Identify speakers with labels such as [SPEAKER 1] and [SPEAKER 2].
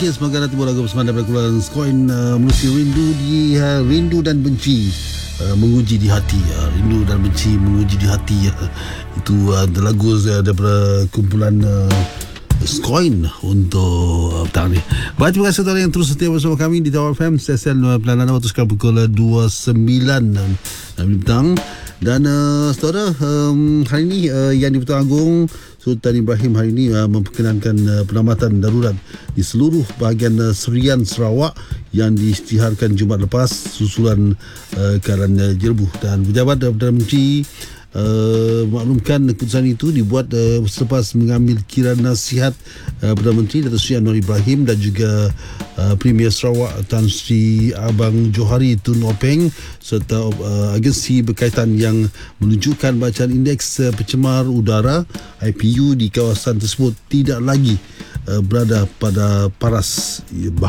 [SPEAKER 1] Okey, semoga nanti lagu bersama daripada Keluaran Skoin menusi rindu di rindu dan benci menguji di hati. Rindu dan benci menguji di hati. Itu lagu daripada kumpulan Skoin untuk petang ni. Baik, terima kasih saudara yang terus setia bersama kami di Tower FM stesen pelayanan waktu sekarang pukul 29 petang. Dan saudara, hari ini Yang di-Pertuan Agong Sultan Ibrahim hari ini memperkenankan penamatan darurat di seluruh bahagian Serian Sarawak yang diisytiharkan Jumaat lepas susulan keadaan jelbuh. Dan pejabat Perdana Menteri maklumkan keputusan itu dibuat selepas mengambil kira nasihat Perdana Menteri Datuk Seri Anwar Ibrahim dan juga Premier Sarawak Tan Sri Abang Johari Tun Openg serta agensi berkaitan yang menunjukkan bacaan indeks pencemar udara IPU di kawasan tersebut tidak lagi berada pada paras